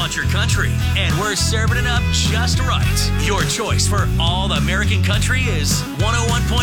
want your country, and we're serving it up just right. Your choice for all American country is 101.9